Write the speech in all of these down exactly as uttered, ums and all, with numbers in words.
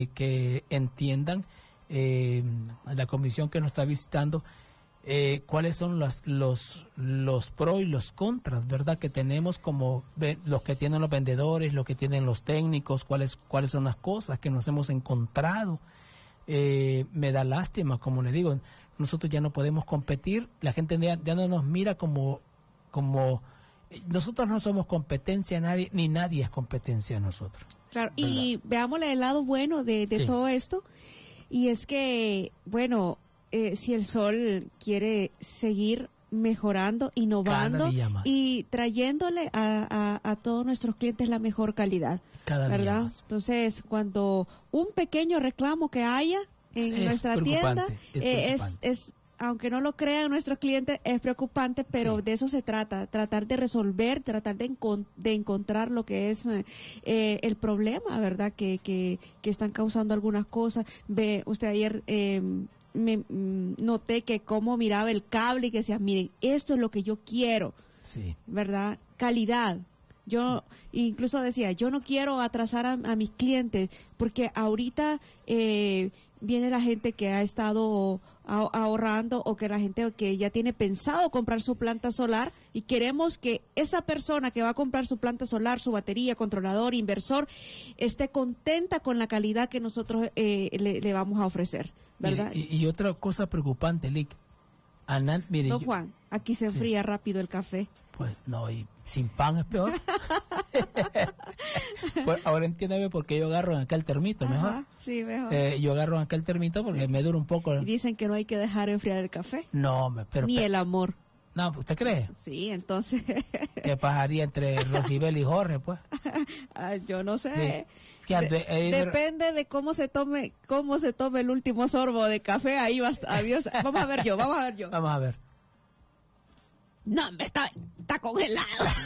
que entiendan eh, la comisión que nos está visitando eh, cuáles son los, los los pros y los contras, ¿verdad? Que tenemos como ve, los que tienen los vendedores, los que tienen los técnicos, cuáles cuáles son las cosas que nos hemos encontrado. Eh, me da lástima, como le digo, nosotros ya no podemos competir, la gente ya, ya no nos mira como como nosotros no somos competencia a nadie, ni nadie es competencia a nosotros. Claro, ¿verdad? y veámosle el lado bueno de, de Sí. todo esto, y es que, bueno, eh, si el Sol quiere seguir mejorando, innovando Cada día más. y trayéndole a, a, a todos nuestros clientes la mejor calidad, Cada día ¿verdad? más. Entonces, cuando un pequeño reclamo que haya en Es nuestra preocupante, tienda, es eh, es, preocupante. es aunque no lo crean nuestros clientes, es preocupante, pero Sí. de eso se trata, tratar de resolver, tratar de, encon de encontrar lo que es eh, el problema, ¿verdad? Que, que, que están causando algunas cosas. Ve, usted ayer eh, me mm, noté que cómo miraba el cable y que decía, miren, esto es lo que yo quiero, Sí. ¿verdad? Calidad. Yo sí. Incluso decía, yo no quiero atrasar a, a mis clientes, porque ahorita eh, viene la gente que ha estado ahorrando o que la gente que ya tiene pensado comprar su planta solar y queremos que esa persona que va a comprar su planta solar, su batería, controlador, inversor, esté contenta con la calidad que nosotros eh, le, le vamos a ofrecer, ¿verdad? Y, y, y otra cosa preocupante, Lick, Anal, mire, Don yo, Juan, aquí se enfría sí. rápido el café. Pues no, y sin pan es peor. Pues ahora entiéndeme por qué yo agarro en acá el termito, Ajá, mejor. Sí, mejor. Eh, yo agarro en acá el termito porque me dura un poco. Y dicen que no hay que dejar enfriar el café. No, pero... Ni pero, el amor. No, ¿usted cree? Sí, entonces... ¿Qué pasaría entre Rosibel y Jorge, pues? Ah, yo no sé. Sí. De, eh, depende de cómo se tome cómo se tome el último sorbo de café, ahí va, adiós. Vamos a ver yo, vamos a ver yo. Vamos a ver. No, me está, está congelado.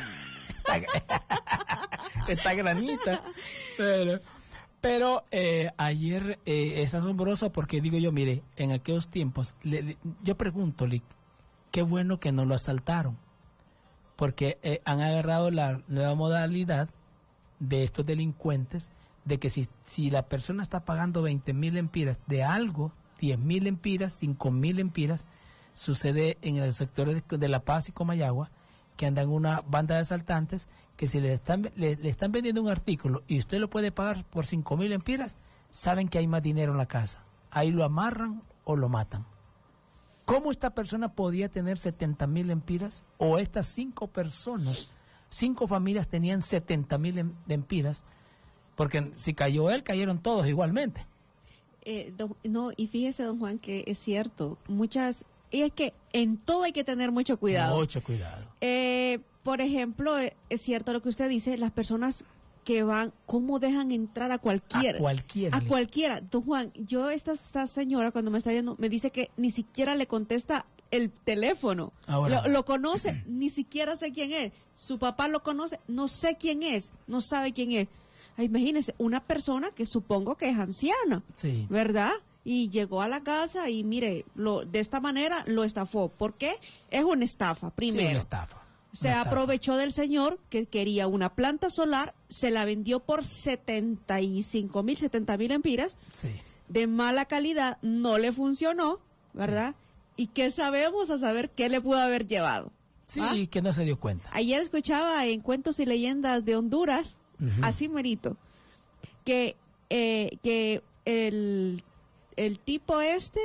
Está granita. Pero, pero eh, ayer eh, es asombroso porque digo yo, mire, en aquellos tiempos, le, yo pregunto, Lick, qué bueno que no lo asaltaron. Porque eh, han agarrado la nueva modalidad de estos delincuentes, de que si, si la persona está pagando veinte mil empiras de algo, diez mil empiras, cinco mil empiras, sucede en el sector de, de La Paz y Comayagua, que andan una banda de asaltantes que si le están, le, le están vendiendo un artículo y usted lo puede pagar por cinco mil empiras, saben que hay más dinero en la casa. Ahí lo amarran o lo matan. ¿Cómo esta persona podía tener setenta mil empiras? O estas cinco personas, cinco familias tenían setenta mil em, empiras, porque si cayó él, cayeron todos igualmente. Eh, don, no, y fíjese, don Juan, que es cierto, muchas, y es que en todo hay que tener mucho cuidado. Mucho cuidado. Eh, por ejemplo, es cierto lo que usted dice, las personas que van, ¿cómo dejan entrar a cualquiera? A cualquiera. A cualquiera. Don Juan, yo, esta, esta señora cuando me está viendo, me dice que ni siquiera le contesta el teléfono. Ahora. Lo, lo conoce, ni siquiera sé quién es. Su papá lo conoce, no sé quién es, no sabe quién es. Ay, imagínese, una persona que supongo que es anciana, sí. ¿verdad? Y llegó a la casa y mire, lo, de esta manera lo estafó. ¿Por qué? Es una estafa, primero. Sí, una estafa. Se aprovechó del señor que quería una planta solar, se la vendió por setenta y cinco mil, setenta mil empiras, sí. de mala calidad, no le funcionó, ¿verdad? Sí. ¿Y qué sabemos a saber qué le pudo haber llevado? Sí, ¿Ah? que no se dio cuenta. Ayer escuchaba en Cuentos y Leyendas de Honduras, uh-huh. así merito, que, eh, que el, el tipo este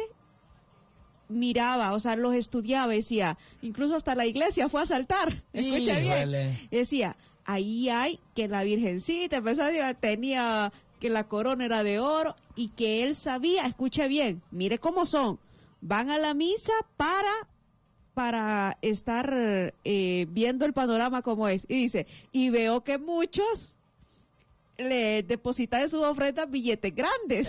miraba, o sea, los estudiaba, decía, incluso hasta la iglesia fue a asaltar, escucha bien, decía, ahí hay que la virgencita, empezó a decir, tenía que la corona era de oro y que él sabía, escucha bien, mire cómo son, van a la misa para para estar eh, viendo el panorama como es, y dice, y veo que muchos le depositan en sus ofrendas billetes grandes.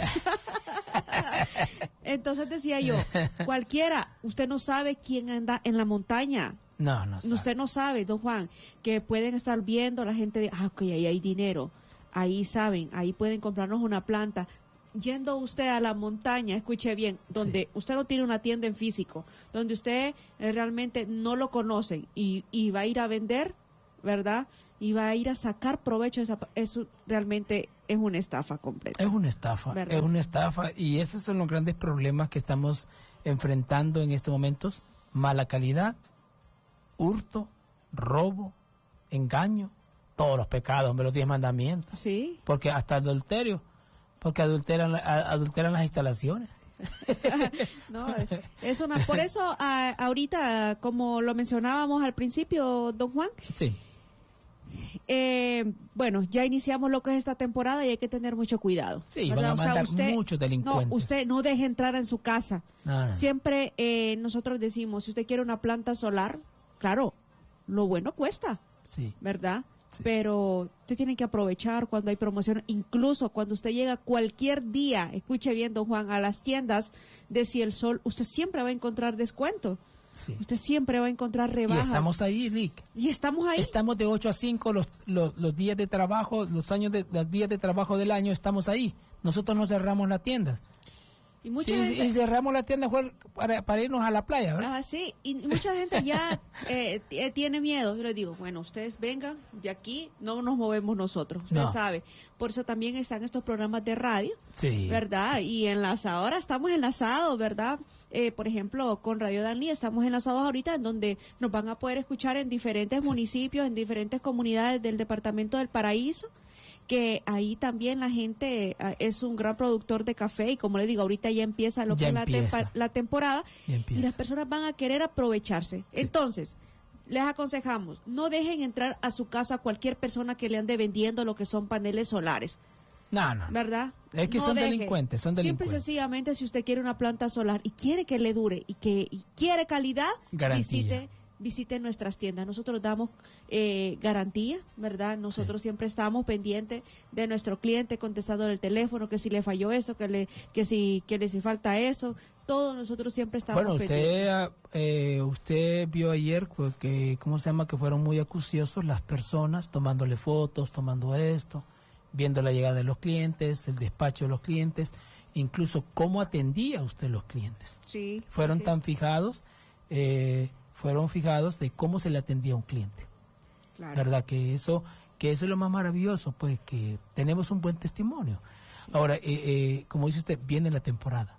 Entonces decía yo, cualquiera, usted no sabe quién anda en la montaña. No, no sabe. Usted no sabe, don Juan, que pueden estar viendo la gente de, ah, ok, ahí hay dinero, ahí saben, ahí pueden comprarnos una planta. Yendo usted a la montaña, escuche bien, donde sí. usted no tiene una tienda en físico, donde usted eh, realmente no lo conocen y, y va a ir a vender, ¿verdad? y va a ir a sacar provecho de esa, eso realmente es una estafa completa. Es una estafa, ¿verdad? Es una estafa y esos son los grandes problemas que estamos enfrentando en estos momentos. Mala calidad, hurto, robo, engaño, todos los pecados, los diez mandamientos. Sí. Porque hasta adulterio, porque adulteran, adulteran las instalaciones. No, es una, por eso a, ahorita, como lo mencionábamos al principio, don Juan, sí. Eh, bueno, ya iniciamos lo que es esta temporada y hay que tener mucho cuidado. Sí, ¿verdad? Van a mandar o sea, usted, muchos delincuentes. No, usted no deje entrar en su casa. No, no. Siempre eh, nosotros decimos, si usted quiere una planta solar, claro, lo bueno cuesta, sí. ¿verdad? Sí. Pero usted tiene que aprovechar cuando hay promoción, incluso cuando usted llega cualquier día, escuche bien, don Juan, a las tiendas de Ciel Sol, usted siempre va a encontrar descuento. Sí. Usted siempre va a encontrar rebajas. Y estamos ahí, Lick. Y estamos ahí. Estamos de ocho a cinco los, los, los días de trabajo, los años de, los días de trabajo del año, estamos ahí. Nosotros no cerramos la tienda. Y, mucha sí, gente... y cerramos la tienda para, para irnos a la playa, ¿verdad? Ah, sí, y mucha gente ya eh, tiene miedo. Yo les digo, bueno, ustedes vengan, de aquí no nos movemos nosotros, usted no. sabe. Por eso también están estos programas de radio, sí, ¿verdad? Sí. Y enlazados, ahora estamos enlazados, ¿verdad? Eh, por ejemplo, con Radio Dani estamos enlazados ahorita en donde nos van a poder escuchar en diferentes sí. municipios, en diferentes comunidades del departamento del Paraíso, que ahí también la gente uh, es un gran productor de café y como le digo, ahorita ya empieza lo ya que empieza. es la, te la temporada y las personas van a querer aprovecharse. Sí. Entonces, les aconsejamos, no dejen entrar a su casa a cualquier persona que le ande vendiendo lo que son paneles solares. No, no. ¿Verdad? Es que no son deje. delincuentes, son delincuentes. Simple y sencillamente, si usted quiere una planta solar y quiere que le dure y que y quiere calidad, garantía. visite visite nuestras tiendas. Nosotros damos eh, garantía, ¿verdad? Nosotros sí. siempre estamos pendientes de nuestro cliente, contestando el teléfono, que si le falló eso, que le que si que le hace falta eso. Todo nosotros siempre estamos bueno, usted, pendientes. Eh, usted vio ayer que, ¿cómo se llama? Que fueron muy acuciosos las personas tomándole fotos, tomando esto, viendo la llegada de los clientes, el despacho de los clientes, incluso cómo atendía usted los clientes. Sí. Fueron sí. tan fijados, eh, fueron fijados de cómo se le atendía a un cliente. Claro. ¿Verdad? Que eso, que eso es lo más maravilloso, pues que tenemos un buen testimonio. Sí. Ahora, eh, eh, como dice usted, viene la temporada.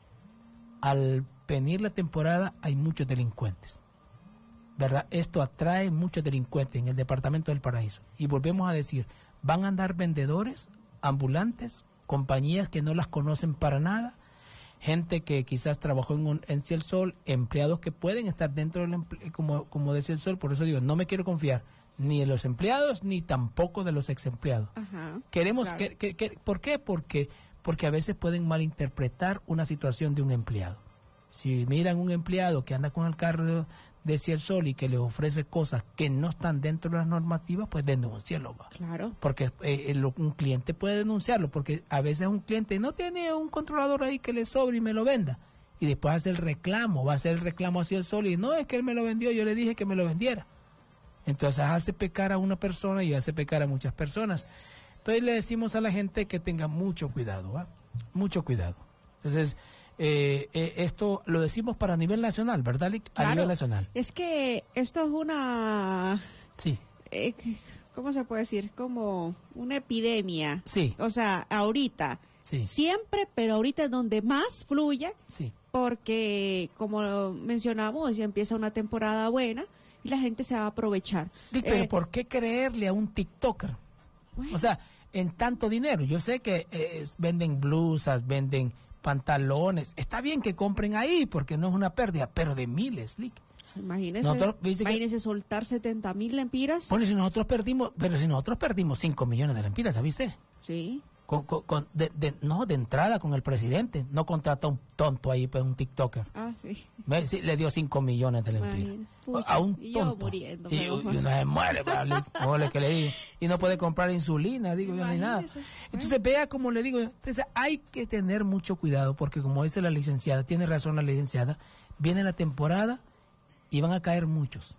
Al venir la temporada hay muchos delincuentes. ¿Verdad? Esto atrae muchos delincuentes en el departamento del Paraíso. Y volvemos a decir, van a andar vendedores, ambulantes, compañías que no las conocen para nada, gente que quizás trabajó en, un, en Ciel Sol, empleados que pueden estar dentro del emple- como, como de Ciel Sol. Por eso digo, no me quiero confiar ni de los empleados ni tampoco de los ex empleados. Ajá, Queremos claro. que, que, que, ¿por qué? Porque, porque a veces pueden malinterpretar una situación de un empleado. Si miran un empleado que anda con el carro de, de Ciel Sol y que le ofrece cosas que no están dentro de las normativas, pues denúncialo. Claro. Porque eh, el, un cliente puede denunciarlo, porque a veces un cliente no tiene un controlador ahí que le sobre y me lo venda. Y después hace el reclamo, va a hacer el reclamo a Ciel Sol y no, es que él me lo vendió, yo le dije que me lo vendiera. Entonces hace pecar a una persona y hace pecar a muchas personas. Entonces le decimos a la gente que tenga mucho cuidado, ¿va? Mucho cuidado. Entonces, eh, eh, esto lo decimos para nivel nacional, ¿verdad, Lick? A Claro. nivel nacional. Es que esto es una... Sí. Eh, ¿Cómo se puede decir? Como una epidemia. Sí. O sea, ahorita. Sí. Siempre, pero ahorita es donde más fluye. Sí. Porque, como mencionamos, ya empieza una temporada buena y la gente se va a aprovechar. Lick, pero Eh, ¿por qué creerle a un TikToker? bueno, O sea, en tanto dinero. Yo sé que eh, venden blusas, venden pantalones. Está bien que compren ahí porque no es una pérdida, pero de miles, Lick. imagínese, nosotros- dice que- imagínese soltar setenta mil lempiras. Bueno, si nosotros perdimos, pero si nosotros perdimos cinco millones de lempiras, ¿sabiste? Sí. Con, con, con- de, de- no, de entrada con el presidente. No contrata a un tonto ahí, pues un TikToker. Ah, sí. ¿Ves? Sí, le dio cinco millones de lempiras. Imagínate. Pucha, A un y yo tonto. muriéndome, y, y ojo. uno se muere, pues, Lick, como le que le digo. Y no puede comprar insulina, digo yo, ni nada. Imagínese. Entonces, vea como le digo, entonces hay que tener mucho cuidado porque como dice la licenciada, tiene razón la licenciada, viene la temporada y van a caer muchos.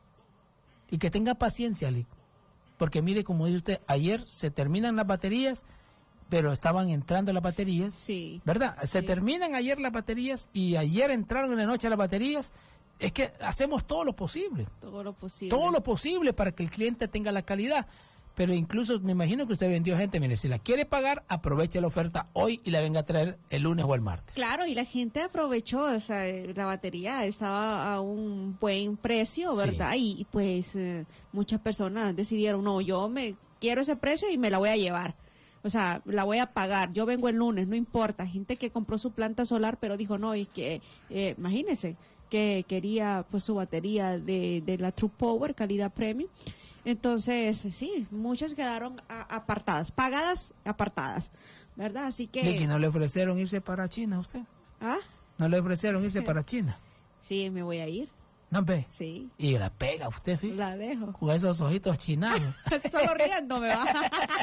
Y que tenga paciencia, Lick. Porque mire, como dice usted, ayer se terminan las baterías, pero estaban entrando las baterías. Sí. ¿Verdad? Se Sí. terminan ayer las baterías y ayer entraron en la noche las baterías. Es que hacemos todo lo posible. Todo lo posible. Todo lo posible para que el cliente tenga la calidad. Pero incluso me imagino que usted vendió gente, mire, si la quiere pagar, aproveche la oferta hoy y la venga a traer el lunes o el martes. Claro, y la gente aprovechó, o sea, la batería estaba a un buen precio, ¿verdad? Sí. Y pues eh, muchas personas decidieron, no, yo me quiero ese precio y me la voy a llevar. O sea, la voy a pagar, yo vengo el lunes, no importa. Gente que compró su planta solar, pero dijo, no, y que, eh, imagínense, que quería pues su batería de, de la True Power, calidad premium. Entonces, sí, muchas quedaron a, apartadas, pagadas, apartadas, ¿verdad? Así que... ¿Y no le ofrecieron irse para China a usted? ¿Ah? ¿No le ofrecieron irse para China? Sí, me voy a ir. ¿No ve? Sí. Y la pega usted, ¿sí? La dejo. Con esos ojitos chinados. Solo riendo me va.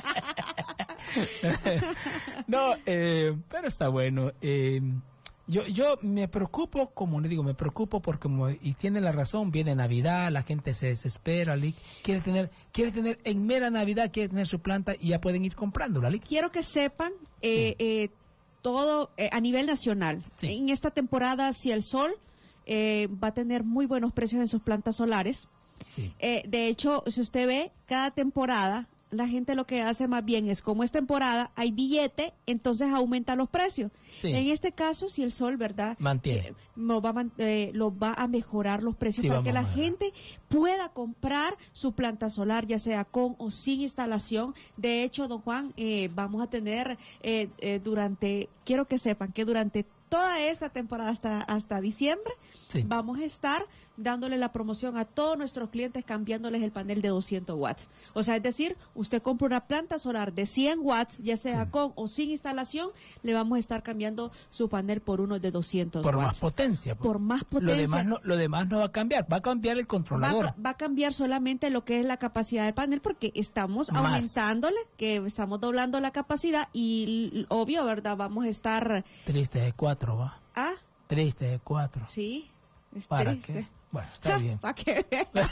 No, eh, pero está bueno. Eh, yo yo me preocupo, como le digo, me preocupo porque, como, y tiene la razón, viene Navidad, la gente se desespera, Lick, quiere tener, quiere tener, en mera Navidad quiere tener su planta y ya pueden ir comprándola, Lick. Quiero que sepan, eh, sí. eh, todo eh, a nivel nacional. Sí. En esta temporada, si el sol eh, va a tener muy buenos precios en sus plantas solares. Sí. Eh, de hecho, si usted ve, cada temporada la gente lo que hace más bien es, como es temporada, hay billete, entonces aumenta los precios. Sí. En este caso, si el sol, ¿verdad? Mantiene. Eh, no va, eh, lo va a mejorar los precios, sí, para que la gente pueda comprar su planta solar, ya sea con o sin instalación. De hecho, don Juan, eh, vamos a tener eh, eh, durante, quiero que sepan que durante toda esta temporada hasta, hasta diciembre, sí, vamos a estar dándole la promoción a todos nuestros clientes, cambiándoles el panel de doscientos watts. O sea, es decir, usted compra una planta solar de cien watts, ya sea sí, con o sin instalación, le vamos a estar cambiando su panel por uno de doscientos por watts. Más potencia. Por, por más potencia. Lo demás, no, lo demás no va a cambiar, va a cambiar el controlador. Va, va a cambiar solamente lo que es la capacidad del panel, porque estamos más aumentándole, que estamos doblando la capacidad y, obvio, ¿verdad? Vamos a estar... Triste de cuatro, va. ¿Ah? Triste de cuatro. Sí. Es ¿Para triste. qué? Bueno, está bien. ¿Para qué?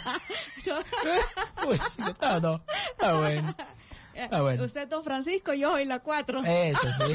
Uy, sí, está, no, está bueno. Está bueno. Usted es don Francisco, yo soy la cuatro. Eso sí.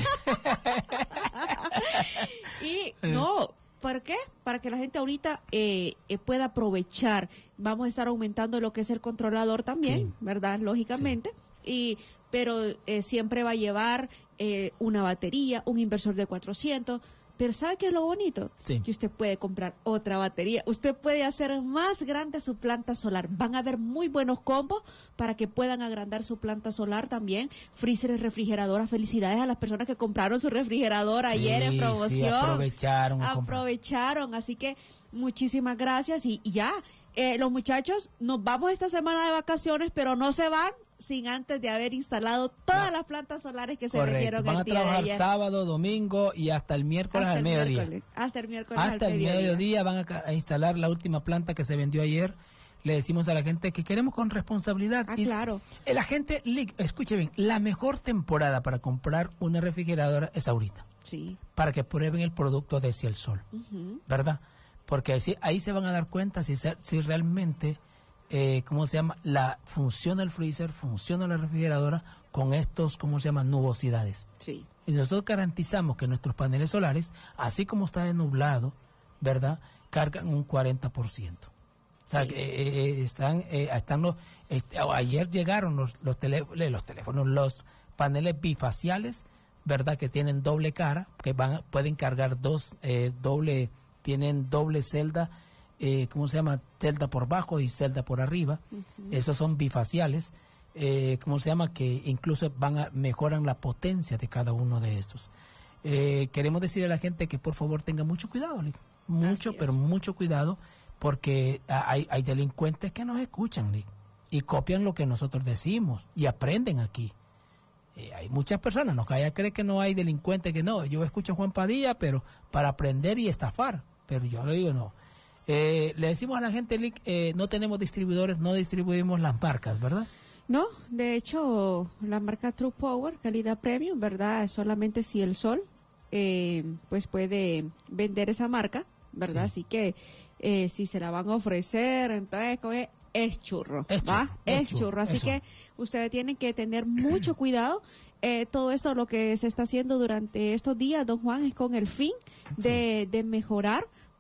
Y no, ¿para qué? Para que la gente ahorita eh, eh, pueda aprovechar. Vamos a estar aumentando lo que es el controlador también, sí, ¿verdad? Lógicamente. Sí. Y pero eh, siempre va a llevar eh, una batería, un inversor de cuatrocientos. Pero ¿sabe qué es lo bonito? Sí. Que usted puede comprar otra batería. Usted puede hacer más grande su planta solar. Van a haber muy buenos combos para que puedan agrandar su planta solar también. Freezer, refrigeradora. Felicidades a las personas que compraron su refrigerador sí, ayer en promoción. Sí, aprovecharon. Aprovecharon. Así que muchísimas gracias. Y, y ya, eh, los muchachos, nos vamos esta semana de vacaciones, pero no se van sin antes de haber instalado todas no. las plantas solares que se Correcto. vendieron Van el a día trabajar de ayer. Sábado, domingo y hasta el miércoles hasta al el mediodía. Miércoles, hasta el miércoles Hasta al el mediodía. mediodía van a, a instalar la última planta que se vendió ayer. Le decimos a la gente que queremos con responsabilidad. Ah, y claro. La gente, escuche bien, la mejor temporada para comprar una refrigeradora es ahorita. Sí. Para que prueben el producto de Ciel Sol. Uh-huh. ¿Verdad? Porque ahí, ahí se van a dar cuenta si, si realmente... Eh, ¿cómo se llama? La funciona el freezer, funciona la refrigeradora con estos, ¿cómo se llama? Nubosidades. Sí. Y nosotros garantizamos que nuestros paneles solares, así como está de nublado, ¿verdad? Cargan un cuarenta por ciento. O sea, sí, que eh, están, eh, están los, este, ayer llegaron los, los, tele, los teléfonos, los paneles bifaciales, ¿verdad? Que tienen doble cara, que van, pueden cargar dos, eh, doble, tienen doble celda. Eh, ¿Cómo se llama? Celda por bajo y celda por arriba. Uh-huh. Esos son bifaciales. Eh, ¿Cómo se llama? Que incluso van a mejoran la potencia de cada uno de estos. Eh, queremos decirle a la gente que por favor tenga mucho cuidado, Lick. Mucho, pero mucho cuidado, porque hay, hay delincuentes que nos escuchan, Lick, y copian lo que nosotros decimos y aprenden aquí. Eh, hay muchas personas, no calla cree que no hay delincuentes, que no. Yo escucho a Juan Padilla, pero para aprender y estafar. Pero yo le digo no. Eh, le decimos a la gente, Lick, eh, no tenemos distribuidores, no distribuimos las marcas, ¿verdad? No, de hecho, la marca True Power, calidad premium, ¿verdad? Solamente si el sol, eh, pues puede vender esa marca, ¿verdad? Sí. Así que eh, si se la van a ofrecer, entonces es churro, es ¿va? Churro, es, es churro, churro. Así eso. que ustedes tienen que tener mucho cuidado. Eh, todo eso lo que se está haciendo durante estos días, don Juan, es con el fin de, sí, de mejorar,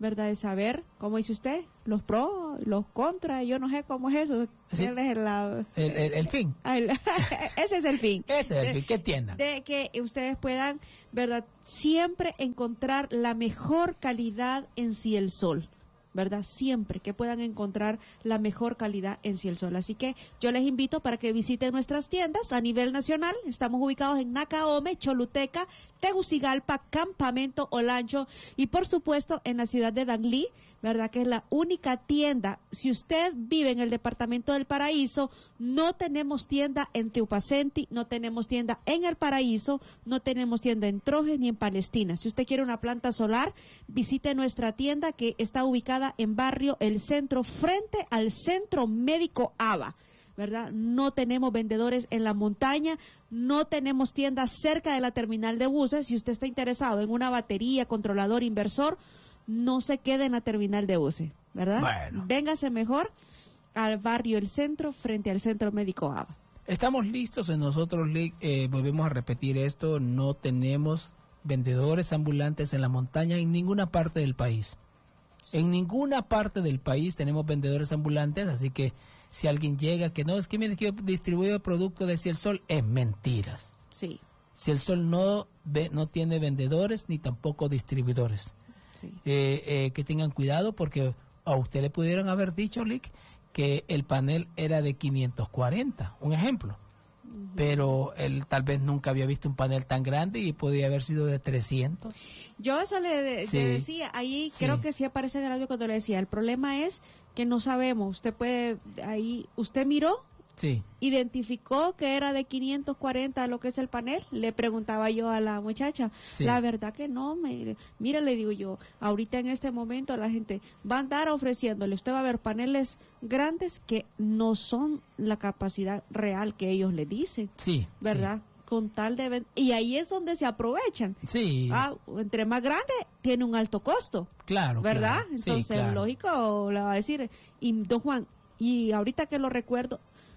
¿verdad? De saber, como dice usted, los pros, los contras, yo no sé cómo es eso. Sí. ¿Cuál es la- El, el, el fin. el- ese es el fin. Ese es el De- fin. ¿Qué tiendan? De que ustedes puedan, ¿verdad? Siempre encontrar la mejor calidad en Ciel Sol, ¿verdad? Siempre que puedan encontrar la mejor calidad en Ciel Sol. Así que yo les invito para que visiten nuestras tiendas a nivel nacional. Estamos ubicados en Nacaome, Choluteca, Tegucigalpa, Campamento Olancho y por supuesto en la ciudad de Danlí, ¿verdad? Que es la única tienda. Si usted vive en el departamento del Paraíso, no tenemos tienda en Teupacenti, no tenemos tienda en el Paraíso, no tenemos tienda en Trojes ni en Palestina. Si usted quiere una planta solar, visite nuestra tienda que está ubicada en barrio El Centro, frente al Centro Médico A B A. ¿Verdad? No tenemos vendedores en la montaña, no tenemos tiendas cerca de la terminal de buses. Si usted está interesado en una batería, controlador, inversor, no se quede en la terminal de buses, ¿verdad? Bueno. Véngase mejor al barrio El Centro, frente al Centro Médico A B A. Estamos listos en nosotros, Lick, eh, volvemos a repetir esto, no tenemos vendedores ambulantes en la montaña en ninguna parte del país. En ninguna parte del país tenemos vendedores ambulantes, así que si alguien llega que no, es que mire que yo distribuyo el producto de Ciel Sol, es mentiras. Sí, Ciel Sol no, ve, no tiene vendedores ni tampoco distribuidores. sí. Eh, eh, que tengan cuidado porque a usted le pudieron haber dicho, Lick, que el panel era de quinientos cuarenta, un ejemplo. Uh-huh. Pero él tal vez nunca había visto un panel tan grande y podía haber sido de trescientos. Yo eso le, de, Sí. le decía, ahí Sí. creo que sí aparece en el audio cuando le decía, el problema es que no sabemos, usted puede, ahí, usted miró, Sí. identificó que era de quinientos cuarenta lo que es el panel, le preguntaba yo a la muchacha, Sí. la verdad que no, me, mira, le digo yo, ahorita en este momento la gente va a andar ofreciéndole, usted va a ver paneles grandes que no son la capacidad real que ellos le dicen, Sí. ¿verdad? Con tal de ven- y ahí es donde se aprovechan. Sí. Ah, entre más grande tiene un alto costo, Claro. ¿verdad? Claro. Sí, Entonces, claro. lógico, le va a decir, y don Juan, y ahorita que lo recuerdo,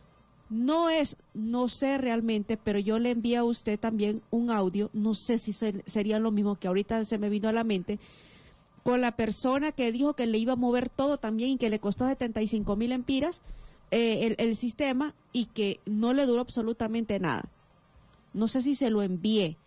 no es, no sé realmente, pero yo le envié a usted también un audio, no sé si se- sería lo mismo que ahorita se me vino a la mente, con la persona que dijo que le iba a mover todo también y que le costó setenta y cinco mil empiras eh, el, el sistema y que no le duró absolutamente nada. No sé si se lo envié,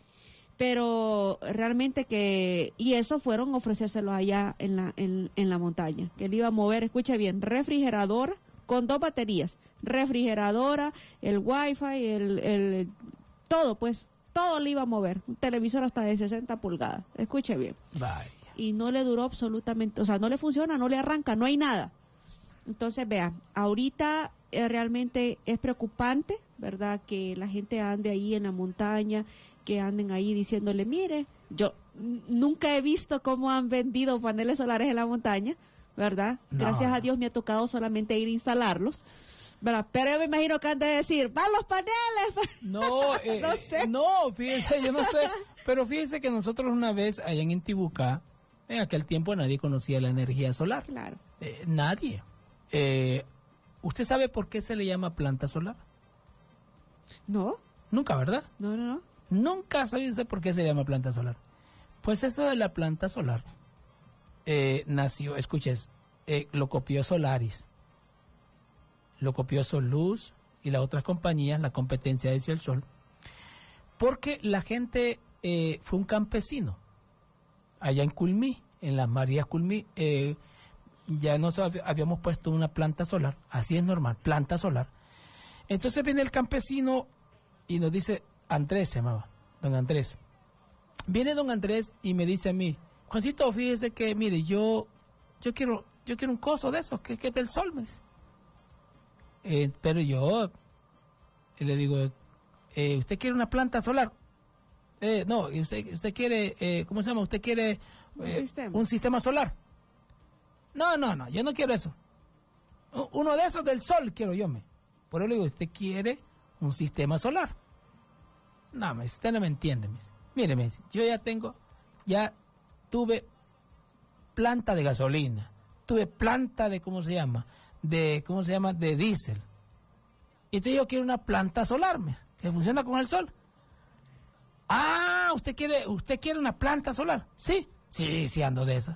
pero realmente que, y eso fueron a ofrecérselos allá en la, en, en la montaña, que le iba a mover, escuche bien, refrigeradora con dos baterías, refrigeradora, el wifi, el, el, todo pues, todo le iba a mover, un televisor hasta de sesenta pulgadas, escuche bien. Vaya. Y no le duró absolutamente, o sea, no le funciona, no le arranca, no hay nada. Entonces, vea, ahorita eh, realmente es preocupante, ¿verdad? Que la gente ande ahí en la montaña, que anden ahí diciéndole, mire, yo n- nunca he visto cómo han vendido paneles solares en la montaña, ¿verdad? No, Gracias a no. Dios me ha tocado solamente ir a instalarlos, ¿verdad? Pero yo me imagino que han de decir, ¡van los paneles! No, eh, No sé. no, fíjense, yo no sé, pero fíjense que nosotros una vez allá en Intibucá, en aquel tiempo nadie conocía la energía solar. Claro. Eh, nadie. Eh, ¿Usted sabe por qué se le llama planta solar? No, Nunca, ¿verdad? no, no, no. Nunca sabe usted por qué se llama planta solar. Pues eso de la planta solar eh, nació, escuches, eh, lo copió Solaris, lo copió Soluz y las otras compañías, la competencia de Ciel Sol, porque la gente eh, fue un campesino allá en Culmí, en las Marías Culmí, eh, ya nos hab- habíamos puesto una planta solar, así es normal, planta solar. Entonces viene el campesino y nos dice, Andrés se llamaba, don Andrés. Viene don Andrés y me dice a mí, Juancito, fíjese que, mire, yo yo quiero yo quiero un coso de esos, que, que es del sol, me dice. Eh, pero yo y le digo, eh, ¿usted quiere una planta solar? Eh, no, usted, usted quiere, eh, ¿cómo se llama? ¿Usted quiere Un eh, sistema. un sistema solar? No, no, no, yo no quiero eso. U- Uno de esos del sol quiero yo, me. Por eso le digo, ¿usted quiere un sistema solar? No, me, usted no me entiende, me dice. Mire, me dice, yo ya tengo, ya tuve planta de gasolina, tuve planta de, ¿cómo se llama? De, ¿cómo se llama? De diésel. Y entonces yo quiero una planta solar, me, que funciona con el sol. Ah, ¿usted quiere, usted quiere una planta solar? Sí, sí, sí ando de esas.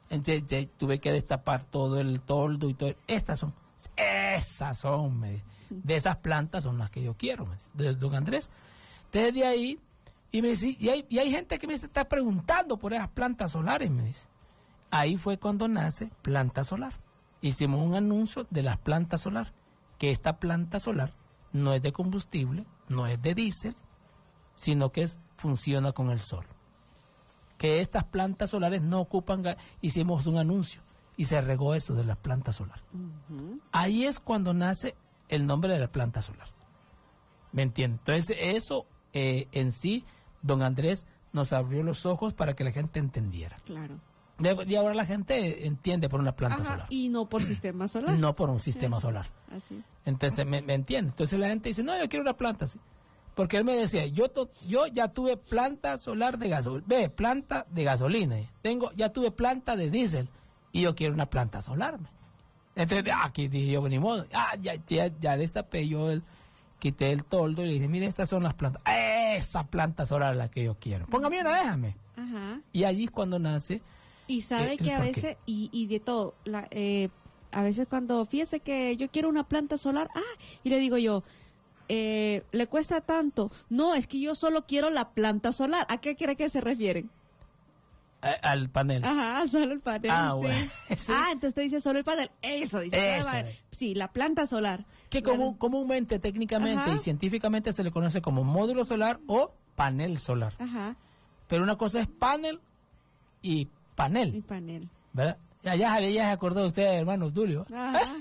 Entonces, te- tuve que destapar todo el toldo y todo. Estas son, esas son, me dice. De esas plantas son las que yo quiero, me dice, de don Andrés. Entonces de ahí, y me dice, y hay, y hay gente que me está preguntando por esas plantas solares, me dice. Ahí fue cuando nace Planta Solar. Hicimos un anuncio de las plantas solar, que esta planta solar no es de combustible, no es de diésel, sino que es, funciona con el sol. Que estas plantas solares no ocupan gas. Hicimos un anuncio y se regó eso de las plantas solares. Uh-huh. Ahí es cuando nace el nombre de la planta solar. ¿Me entiendes? Entonces eso eh, en sí, don Andrés nos abrió los ojos para que la gente entendiera. Claro. De, y ahora la gente entiende por una planta Ajá, solar. Y no por sistema solar. No por un sistema sí. solar. Así. Entonces, ¿me, me entiende? Entonces la gente dice, no, yo quiero una planta así. Porque él me decía, yo to, yo ya tuve planta solar de gasolina, ve, planta de gasolina, tengo, ya tuve planta de diésel y yo quiero una planta solar. Entonces, aquí dije yo, ni modo, ah, ya, ya, ya destapé yo, el, quité el toldo y le dije, mire, estas son las plantas, esa planta solar es la que yo quiero. Póngame una, déjame. Ajá. Y allí es cuando nace. Y sabe eh, que a veces, y, y de todo, la, eh, a veces cuando, fíjese que yo quiero una planta solar, ah, y le digo yo, Eh, le cuesta tanto. No, es que yo solo quiero la planta solar. ¿A qué cree que se refieren? A, al panel. Ajá, solo el panel. Ah, sí. bueno. Sí. Ah, entonces usted dice solo el panel. Eso, dice. Eso. Sí, la planta solar. Que común, comúnmente, técnicamente Ajá. y científicamente se le conoce como módulo solar o panel solar. Ajá. Pero una cosa es panel y panel. Y panel. ¿Verdad? Ya, ya, ya se acordó usted, hermano Tulio. Ajá.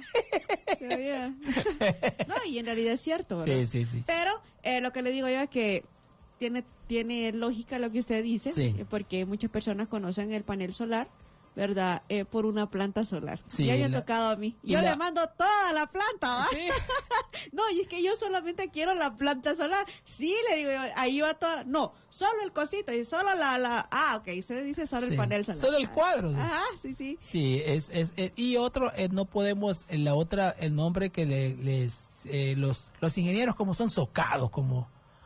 No, y en realidad es cierto, ¿verdad? Sí, sí, sí. Pero eh, lo que le digo yo es que tiene tiene lógica lo que usted dice, Sí. eh, porque muchas personas conocen el panel solar, ¿verdad? Eh, por una planta solar. Sí, ya me ha la- tocado a mí. y Yo la- le mando toda la planta, ¿va? Sí. No, y es que yo solamente quiero la planta solar. Sí, le digo yo, ahí va toda. No, solo el cosito y solo la. la ah, ok, se dice solo Sí, el panel solar. solo el cuadro, dice. Ajá, sí, sí. Sí, es, es, es- y otro, eh, no podemos, eh, la otra, el nombre que le, les, eh, los, los ingenieros como son socados, como,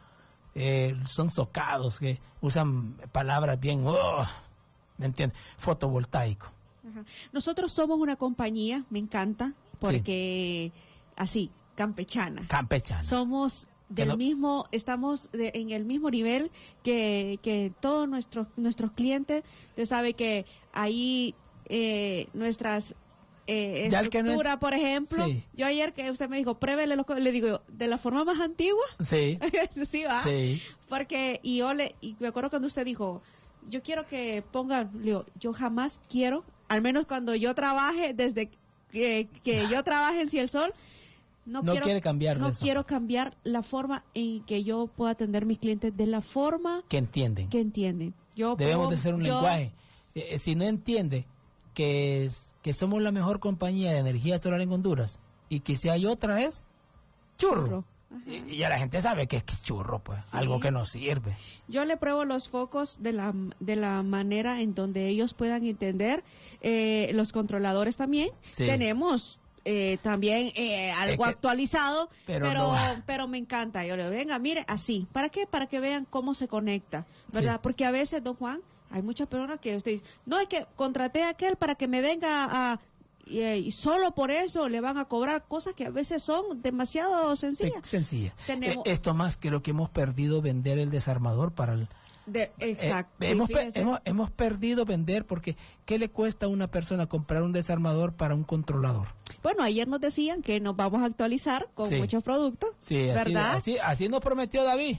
eh, son socados, que usan palabras bien, oh, ¿me entiendes? Fotovoltaico. Ajá. Nosotros somos una compañía, me encanta, porque así, campechana. Campechana. Somos del no- mismo, estamos de- en el mismo nivel que, que todos nuestros nuestros clientes. Usted sabe que ahí eh, nuestras eh, Ya el que no es- estructura, por ejemplo, Sí. yo ayer que usted me dijo, pruébele los co-", le digo yo, de la forma más antigua, Sí, sí va, sí. porque y yo le, y me acuerdo cuando usted dijo, yo quiero que pongan, le digo, yo jamás quiero, al menos cuando yo trabaje, desde que, que yo trabaje en Ciel Sol, no, No quiero, quiere cambiar no de eso. quiero cambiar la forma en que yo puedo atender a mis clientes, de la forma Que entienden. que entienden. Yo Debemos puedo- de ser un yo- lenguaje. Eh, eh, si no entiende que, es, que somos la mejor compañía de energía solar en Honduras y que si hay otra es churro. Churro. Ajá. Y, y ya la gente sabe que es que es churro, pues, algo que no sirve. Yo le pruebo los focos de la, de la manera en donde ellos puedan entender. Eh, los controladores también. Sí. Tenemos eh, también eh, algo que- actualizado, pero pero no. pero, me encanta. Yo le digo, venga, mire, así. ¿Para qué? Para que vean cómo se conecta, ¿verdad? Sí. Porque a veces, don Juan, hay muchas personas que usted dice, no, es que contraté a aquel para que me venga a... Y, eh, y solo por eso le van a cobrar cosas que a veces son demasiado sencillas. Pe- Sencilla. Tenemos- Eh, esto más, creo que hemos perdido vender el desarmador para el... De, exacto. Eh, sí, hemos, pe- fíjese. hemos, hemos perdido vender porque ¿qué le cuesta a una persona comprar un desarmador para un controlador? Bueno, ayer nos decían que nos vamos a actualizar con Sí. muchos productos, Sí, así, ¿verdad? así, así nos prometió David.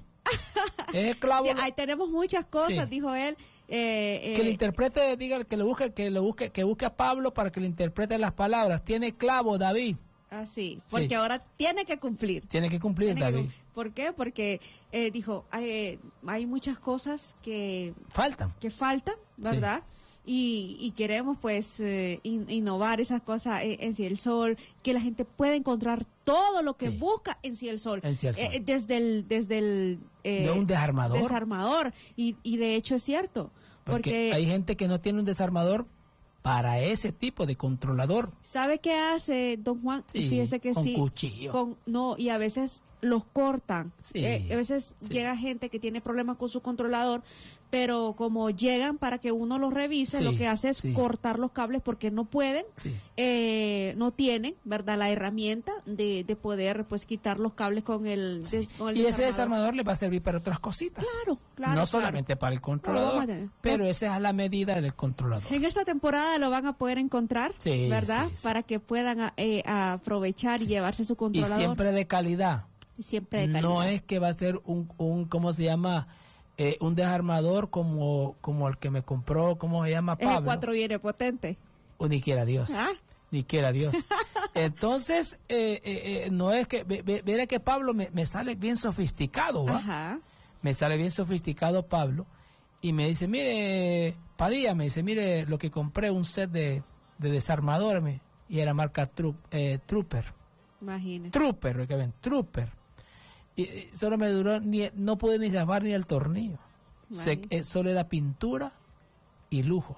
Es clavo. Sí, ahí tenemos muchas cosas, Sí. dijo él. eh, Que eh, le interprete, diga que le busque, que le busque, que busque a Pablo para que le interprete las palabras. Tiene clavo, David. así, porque Sí. ahora tiene que cumplir. Tiene que cumplir, Tiene que David. cum- ¿Por qué? Porque eh, dijo, hay, eh, hay muchas cosas que, Faltan. que faltan, ¿verdad? Y, y queremos pues eh, in- innovar esas cosas en, en Ciel Sol, que la gente pueda encontrar todo lo que Sí. busca en Ciel Sol. En Ciel Sol. Eh, desde el, desde el eh, De un desarmador. desarmador. Y, y de hecho es cierto. Porque, Porque, hay gente que no tiene un desarmador para ese tipo de controlador. ¿sabe qué hace, don Juan? Sí, Fíjese que con sí. cuchillo. Con, no, y a veces los cortan. Sí, Eh, a veces sí. llega gente que tiene problemas con su controlador, pero como llegan para que uno los revise, Sí, lo que hace es sí. cortar los cables porque no pueden, Sí. eh, no tienen, ¿verdad?, la herramienta de, de poder pues quitar los cables con el, Sí. des- con el Y ese desarmador. desarmador le va a servir para otras cositas. Claro, claro. no claro. solamente para el Lo vamos controlador, a tener. pero esa es a la medida del controlador. En esta temporada lo van a poder encontrar, Sí, ¿verdad? sí, sí. Para que puedan a- eh, aprovechar y llevarse su Y controlador. siempre de calidad. Y siempre de calidad. No es que va a ser un, un ¿cómo se llama? Eh, un desarmador como, como el que me compró, ¿cómo se llama? Es Pablo. el cuatro viene potente. O ni quiera Dios. Ah, Ni quiera Dios. Entonces, eh, eh, eh, no es que, ve- ve- verá que Pablo me, me sale bien sofisticado, ¿va? ajá. Me sale bien sofisticado Pablo y me dice, mire, Padilla, me dice, mire, lo que compré, un set de, de desarmador, me- y era marca Tru- eh, Trooper. Imagínese. Trooper, lo que ven, Trooper. Y, y solo me duró, ni, no pude ni zafar ni el tornillo. Se- Imagínese. eh, solo era pintura y lujo.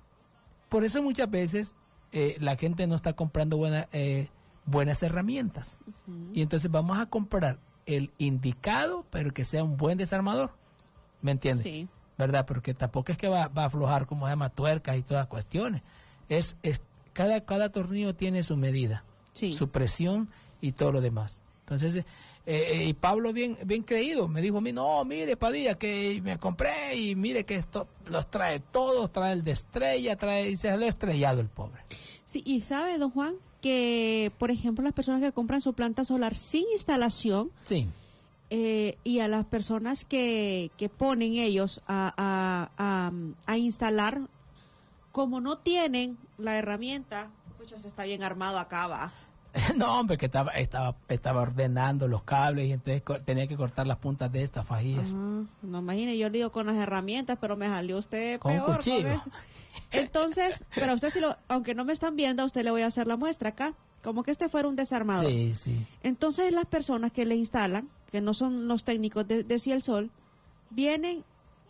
Por eso muchas veces eh, la gente no está comprando buena, eh, buenas herramientas. Y entonces vamos a comprar el indicado, pero que sea un buen desarmador. ¿Me entiendes? Sí. ¿Verdad? Porque tampoco es que va, va a aflojar, como se llama, tuercas y todas cuestiones. Es, es cada, cada tornillo tiene su medida, Sí. su presión y todo lo demás. Entonces, eh, eh, y Pablo bien bien creído, me dijo a mí, no, mire, Padilla, que me compré y mire que esto los trae todos, trae el de estrella, trae, y se lo ha estrellado el pobre. Sí, y sabe, don Juan, que por ejemplo las personas que compran su planta solar sin instalación Sí, eh, y a las personas que, que ponen ellos a, a, a, a instalar, como no tienen la herramienta, escucha, se está bien armado acá, va. no, hombre, que estaba, estaba, estaba ordenando los cables y entonces co- tenía que cortar las puntas de estas fajillas. Ah, no imagine, yo le digo con las herramientas, pero me salió usted Con un peor. cuchillo. eso. Entonces, pero a usted si lo, aunque no me están viendo, a usted le voy a hacer la muestra acá, como que este fuera un desarmador. Sí, sí. Entonces las personas que le instalan, que no son los técnicos de, de Cielsol, vienen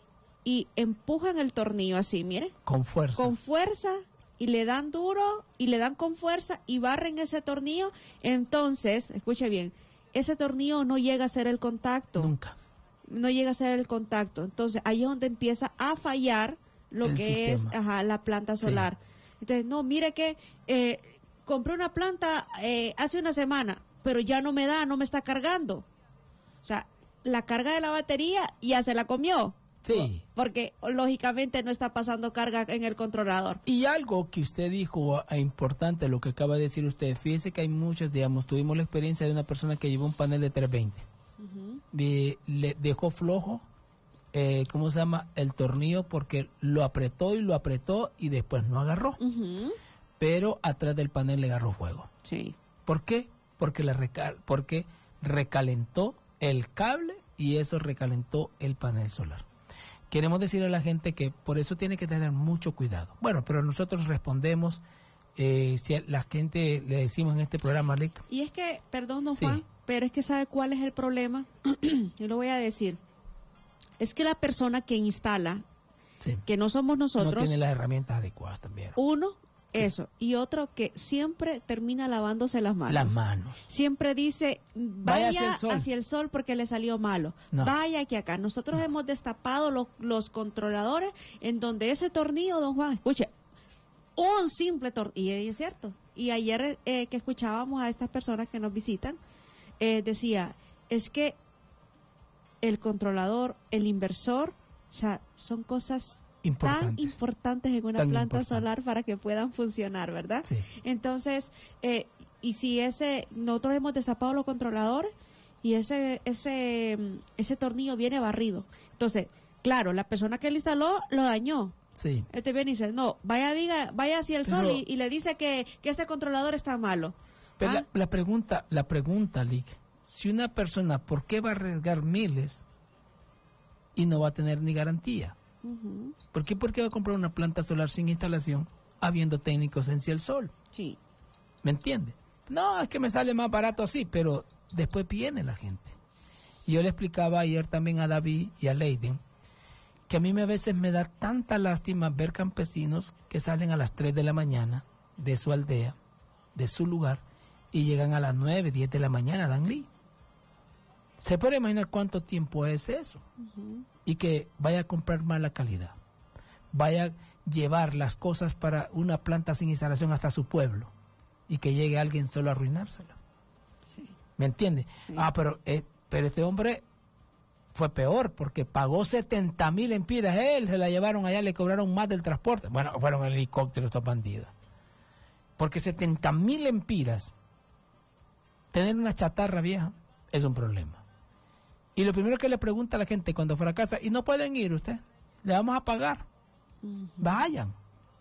y empujan el tornillo así, mire, Con fuerza. con fuerza y le dan duro y le dan con fuerza y barren ese tornillo. Entonces, escuche bien, ese tornillo no llega a ser el contacto, Nunca. no llega a ser el contacto. Entonces ahí es donde empieza a fallar lo El que sistema. es ajá, la planta Sí. solar. Entonces, no, mire que eh, compré una planta eh, hace una semana, pero ya no me da, no me está cargando. O sea, la carga de la batería ya se la comió. Sí. Porque lógicamente no está pasando carga en el controlador. Y algo que usted dijo eh, importante, lo que acaba de decir usted, fíjese que hay muchos, digamos, tuvimos la experiencia de una persona que llevó un panel de trescientos veinte. De- le dejó flojo, eh, ¿cómo se llama? El tornillo porque lo apretó y lo apretó y después no agarró. Ujú. Pero atrás del panel le agarró fuego. Sí. ¿Por qué? Porque, la recal porque recalentó el cable y eso recalentó el panel solar. Queremos decirle a la gente que por eso tiene que tener mucho cuidado. Bueno, pero nosotros respondemos, eh, si a la gente le decimos en este programa, Lick, Y es que, perdón, don Sí. Juan, pero es que ¿sabe cuál es el problema? Yo lo voy a decir. Es que la persona que instala, sí, que no somos no nosotros, tiene las herramientas adecuadas también. uno, eso, y otro que siempre termina lavándose las manos. Las manos. Siempre dice, Vaya vaya, hacia el sol. hacia el sol porque le salió malo. No. Vaya que acá. Nosotros hemos destapado los, los controladores en donde ese tornillo, don Juan, escuche, un simple tornillo, y es cierto. Y ayer eh, que escuchábamos a estas personas que nos visitan, eh, decía, es que el controlador, el inversor, o sea, son cosas tan Importantes. importantes en una Tan planta importantes. solar para que puedan funcionar, ¿verdad? Sí. Entonces, eh, y si ese, nosotros hemos destapado los controladores y ese, ese, mm, ese tornillo viene barrido. Entonces, claro, la persona que lo instaló lo dañó. Sí. Este viene y dice, no, vaya, diga, vaya hacia el Pero- sol y, y le dice que, que este controlador está malo. Pero Ah, la, la pregunta, la pregunta, Lick, si una persona, ¿por qué va a arriesgar miles y no va a tener ni garantía? ujú, ¿Por qué, ¿Por qué va a comprar una planta solar sin instalación habiendo técnicos en el sol? sí, ¿Me entiende? No, es que me sale más barato así, pero después viene la gente. Y yo le explicaba ayer también a David y a Leiden que a mí me, a veces me da tanta lástima ver campesinos que salen a las tres de la mañana de su aldea, de su lugar, y llegan a las nueve, diez de la mañana a Danlí. ¿Se puede imaginar cuánto tiempo es eso? Uh-huh. Y que vaya a comprar mala calidad. Vaya a llevar las cosas para una planta sin instalación hasta su pueblo. Y que llegue alguien solo a arruinárselo. Sí. ¿Me entiende? Sí. Ah, pero, eh, pero este hombre fue peor porque pagó setenta mil empiras. Él se la llevaron allá, le cobraron más del transporte. Bueno, fueron en helicóptero estos bandidos. Porque setenta mil empiras, tener una chatarra vieja, es un problema. Y lo primero que le pregunta a la gente cuando fuera a casa, ¿y no pueden ir usted? Le vamos a pagar. Uh-huh. Vayan.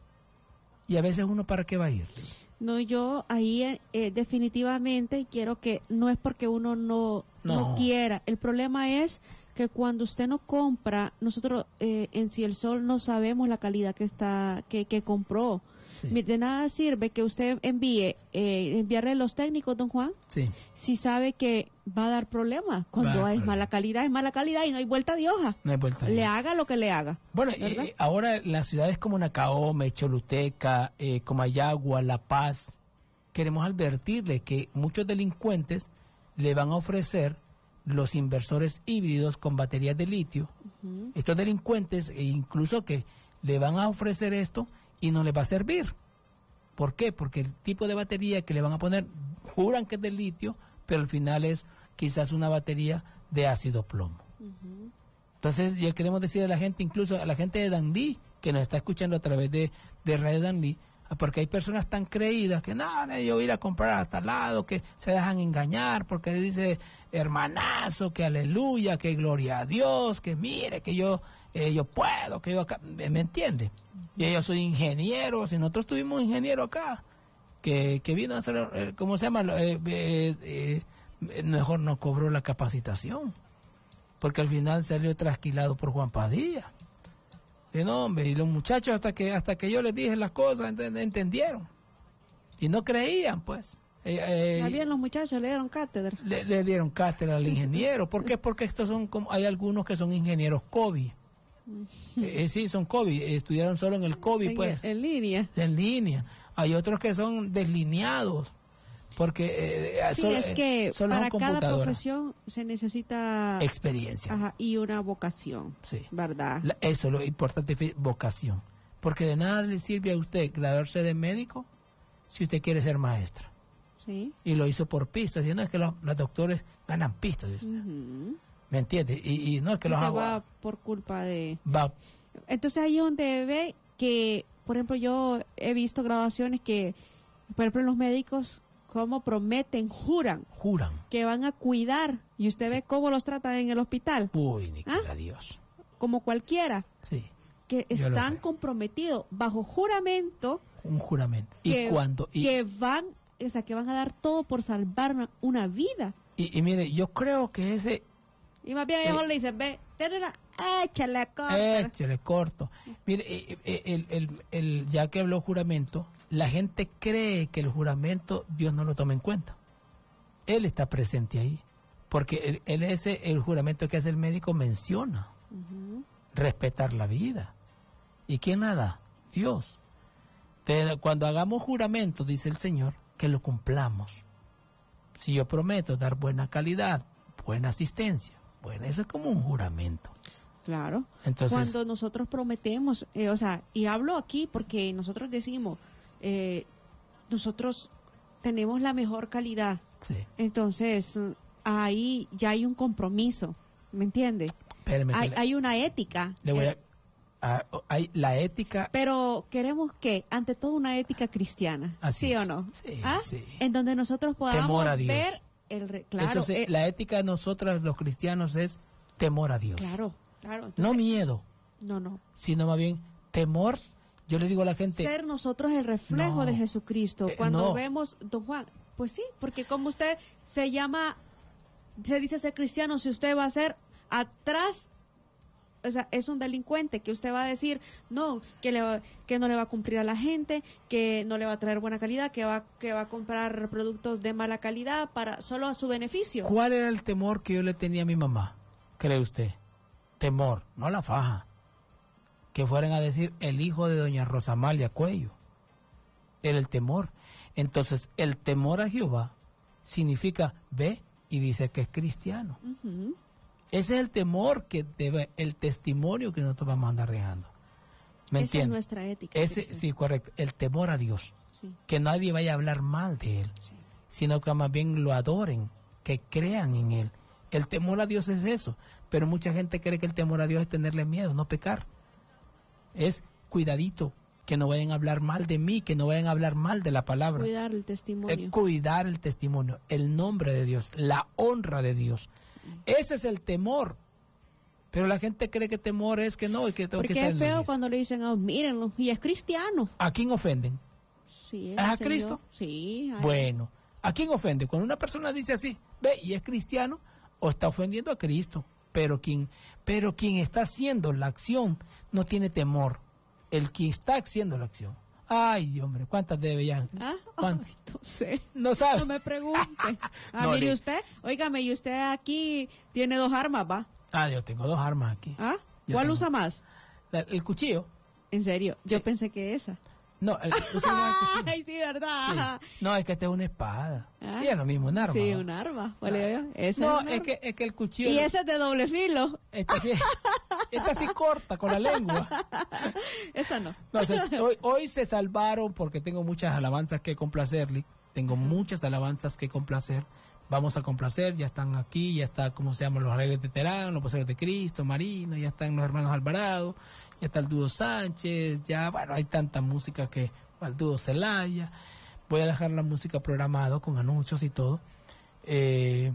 Y a veces uno, ¿para qué va a ir? No, yo ahí eh, definitivamente quiero que, no es porque uno no, no. no quiera, el problema es que cuando usted no compra, nosotros eh, en Ciel Sol no sabemos la calidad que está que, que compró. Sí. De nada sirve que usted envíe, eh, enviarle los técnicos, don Juan, sí. si sabe que va a dar problemas. Cuando hay mala calidad, es mala calidad y no hay vuelta de hoja. No hay vuelta de Le hoja. haga lo que le haga. Bueno, eh, ahora las ciudades como Nacaome, Choluteca, eh, Comayagua, La Paz, queremos advertirle que muchos delincuentes le van a ofrecer los inversores híbridos con baterías de litio. Uh-huh. Estos delincuentes, e incluso que le van a ofrecer esto y no les va a servir. ¿Por qué? Porque el tipo de batería que le van a poner, juran que es de litio, pero al final es quizás una batería de ácido plomo. Uh-huh. Entonces, ya queremos decir a la gente, incluso a la gente de Danlí, que nos está escuchando a través de, de Radio Danlí, porque hay personas tan creídas que nada, yo voy a ir a comprar a tal lado, que se dejan engañar, porque dice hermanazo, que aleluya, que gloria a Dios, que mire, que yo, eh, yo puedo, que yo acá, ¿me entiende? Y yo soy ingeniero, si nosotros tuvimos un ingeniero acá, que, que vino a hacer, eh, ¿cómo se llama? Eh, eh, eh, mejor no cobró la capacitación, porque al final salió trasquilado por Juan Padilla. Y no, hombre, y los muchachos hasta que hasta que yo les dije las cosas ent- entendieron. Y no creían, pues. Eh, eh, bien, los muchachos le dieron cátedra. Le, le dieron cátedra al ingeniero. ¿Por qué? Porque estos son como, hay algunos que son ingenieros COVID. Eh, sí, son COVID, estudiaron solo en el COVID, en, pues. En línea. En línea. Hay otros que son deslineados, porque eh, sí, solo, es que eh, solo para cada profesión se necesita experiencia. Ajá, y una vocación, sí. ¿Verdad? La, eso es lo importante, vocación. Porque de nada le sirve a usted graduarse de médico si usted quiere ser maestra. Sí. Y lo hizo por pisto, diciendo es que los, los doctores ganan pisto. Uh-huh. ¿Me entiende? Y, y no es que y los se hago, va por culpa de... Va. Entonces ahí es donde ve que, por ejemplo, yo he visto graduaciones que, por ejemplo, los médicos, cómo prometen, juran. Juran. Que van a cuidar. Y usted ve cómo los tratan en el hospital. Uy, ni ¿Ah? Dios. Como cualquiera. Sí. Que están comprometidos bajo juramento. Un juramento. ¿Y que, cuándo? Y, que van, o sea, que van a dar todo por salvar una, una vida. Y, y mire, yo creo que ese... Y más bien ellos eh, le dicen, ve, una, échale corto. Échale corto. Mire, el, el, el, el, ya que habló juramento, la gente cree que el juramento Dios no lo toma en cuenta. Él está presente ahí. Porque él, él ese, el juramento que hace el médico menciona. Uh-huh. Respetar la vida. ¿Y quién nada? Dios. Entonces, cuando hagamos juramento, dice el Señor, que lo cumplamos. Si yo prometo dar buena calidad, buena asistencia, bueno, eso es como un juramento. Claro. Entonces, cuando nosotros prometemos, eh, o sea, y hablo aquí porque nosotros decimos, eh, nosotros tenemos la mejor calidad. Sí. Entonces, ahí ya hay un compromiso, ¿me entiende? Espérame, hay, le, hay una ética. Le voy eh, a, a, hay la ética. Pero queremos que, ante todo, una ética cristiana. Así ¿Sí es. o no? Sí, ¿Ah? sí. En donde nosotros podamos temor a Dios. ver el re, claro, Eso sí, eh, la ética de nosotros los cristianos es temor a Dios. Claro, claro. Entonces, no miedo. No, no. Sino más bien temor. Yo le digo a la gente... Ser nosotros el reflejo no, de Jesucristo. Eh, Cuando no. vemos, don Juan, pues sí, porque como usted se llama, se dice ser cristiano, si usted va a ser atrás, o sea, es un delincuente, que usted va a decir, no, que, le va, que no le va a cumplir a la gente, que no le va a traer buena calidad, que va, que va a comprar productos de mala calidad para solo a su beneficio. ¿Cuál era el temor que yo le tenía a mi mamá? ¿Cree usted? Temor, no la faja. Que fueran a decir el hijo de doña Rosa Amalia Cuello. Era el temor. Entonces, el temor a Jehová significa, ve, y dice que es cristiano. Ujú. Ese es el temor que debe, el testimonio que nosotros vamos a andar dejando. ¿Me Esa es entiendes? nuestra ética. Ese, Cristian. sí, correcto. El temor a Dios. Sí, Que nadie vaya a hablar mal de Él, sí. sino que más bien lo adoren, que crean en Él. El temor a Dios es eso. Pero mucha gente cree que el temor a Dios es tenerle miedo, no pecar. Es cuidadito, que no vayan a hablar mal de mí, que no vayan a hablar mal de la palabra. Cuidar el testimonio. Es cuidar el testimonio, el nombre de Dios, la honra de Dios. Ese es el temor. Pero la gente cree que temor es que no, y que tengo que Porque estar es en la feo iglesia. cuando le dicen, oh, mírenlo, y es cristiano. ¿A quién ofenden? Sí, ¿Es a ese Cristo? yo- Sí. a- Bueno, ¿a quién ofende? Cuando una persona dice así, ve, y es cristiano, o está ofendiendo a Cristo. Pero quien, pero quien está haciendo la acción no tiene temor. El que está haciendo la acción. Ay, hombre, ¿cuántas debe ya? ¿Ah? ¿Cuántas? Ay, no sé. No sabe. No me pregunte. Ah, No, mire le- usted, óigame, y usted aquí tiene dos armas, ¿va? Ah, yo tengo dos armas aquí. ¿Ah? Yo ¿Cuál tengo- usa más? La- el cuchillo. En serio, yo Sí. pensé que esa. No, el, el cuchillo no es el cuchillo. Ay, sí, ¿verdad? Sí. No, es que esta es una espada. Ah. Y es lo mismo, un arma. Sí, ¿va? un arma. ¿Cuál le digo? Esa No, un es arma. que, es que el cuchillo... Y ese es de doble filo. Esta sí, esta sí corta con la lengua. Esta no. No, se- hoy, hoy se salvaron porque tengo muchas alabanzas que complacerle. Tengo muchas alabanzas que complacer. Vamos a complacer, ya están aquí, ya está, ¿cómo se llaman? Los Alegres de Terán, los Poseros de Cristo, Marino, ya están los hermanos Alvarado, ya está el dúo Sánchez, ya, bueno, hay tanta música que, el dúo Celaya. Voy a dejar la música programada con anuncios y todo. Eh,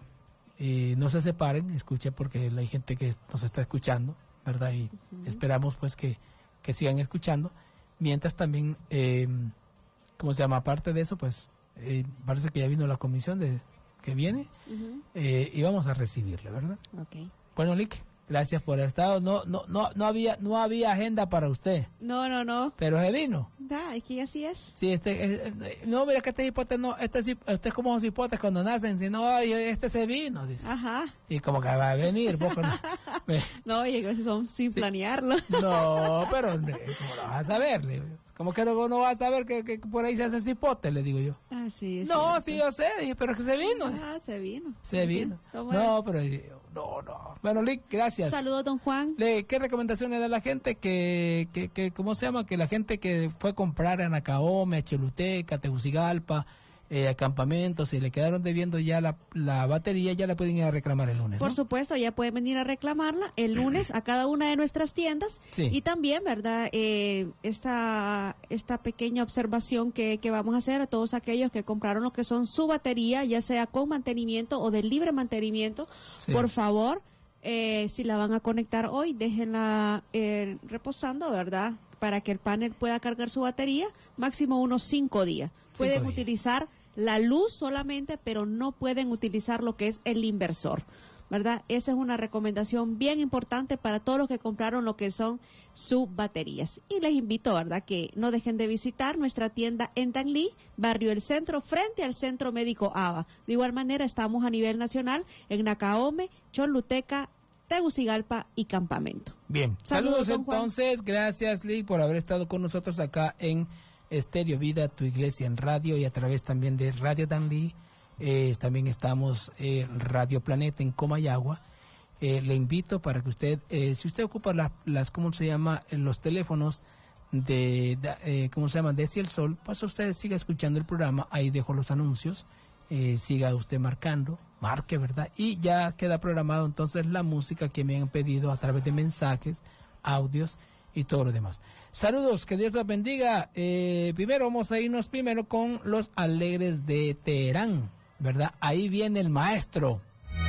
y no se separen, escuchen porque hay gente que nos está escuchando, ¿verdad? Y esperamos pues que, que sigan escuchando. Mientras también, eh, ¿cómo se llama? Aparte de eso, pues eh, parece que ya vino la comisión de que viene Ujú. eh, y vamos a recibirle, ¿verdad? Ok. Bueno, Lick, gracias por el estado. No, no, no, no había, no había agenda para usted, No, no, no. pero se vino. Da, es que así es. Sí, este, eh, eh, no, mira que este hipote no, este, sí- este es como los hipotes cuando nacen, sino, ay, este se vino, dice. Ajá. Y como que va a venir, poco no. Ve, No, oye, que son sin Sí. planearlo. no, pero eh, ¿cómo lo vas a saber? Le digo yo. Como que luego no vas a saber que, que por ahí se hace cipote, le digo yo. Ah, sí. es No, cierto. sí, yo sé, dije, pero es que se vino. Ah, se vino. Se Sí, vino. ¿cómo era? No, pero eh, no, no. Bueno, Lick, gracias. Saludos, don Juan. Le- ¿Qué recomendaciones da la gente que, que, que, cómo se llama? Que la gente que fue a comprar a Nacaome, a Choluteca, a Tegucigalpa, eh, a campamentos, y le quedaron debiendo ya la, la batería, ya la pueden ir a reclamar el lunes, Por ¿no? supuesto, ya pueden venir a reclamarla el lunes a cada una de nuestras tiendas. Sí. Y también, ¿verdad? Eh, esta, esta pequeña observación que, que vamos a hacer a todos aquellos que compraron lo que son su batería, ya sea con mantenimiento o de libre mantenimiento, Sí. por favor, eh, si la van a conectar hoy, déjenla eh, reposando, ¿verdad? Para que el panel pueda cargar su batería, máximo unos cinco días. Cinco Pueden días. utilizar la luz solamente, pero no pueden utilizar lo que es el inversor, ¿verdad? Esa es una recomendación bien importante para todos los que compraron lo que son sus baterías. Y les invito, ¿verdad?, que no dejen de visitar nuestra tienda en Danlí, Barrio El Centro, frente al Centro Médico A B A. De igual manera, estamos a nivel nacional en Nacaome, Choluteca, Tegucigalpa y Campamento. Bien, Saludos, saludos, don Juan. entonces, gracias Lick por haber estado con nosotros acá en Estéreo Vida, tu iglesia en radio, y a través también de Radio Danlí. Eh, también estamos en Radio Planeta en Comayagua. Eh, le invito para que usted, eh, si usted ocupa las, las ¿cómo se llama? Los teléfonos de, de eh, ¿cómo se llama? De Si el Sol, pues usted siga escuchando el programa, ahí dejo los anuncios, eh, siga usted marcando, marque, ¿verdad? Y ya queda programado entonces la música que me han pedido a través de mensajes, audios y todo lo demás. Saludos, que Dios los bendiga. Eh, primero vamos a irnos primero con los Alegres de Teherán, ¿verdad? Ahí viene el maestro.